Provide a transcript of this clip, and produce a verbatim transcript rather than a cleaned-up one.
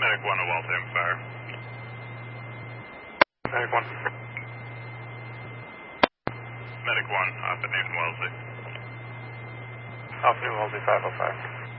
Medic one to Waltham Fire. Medic one. Medic one, off at Newton Wellesley. Off Newton Wellesley five oh five.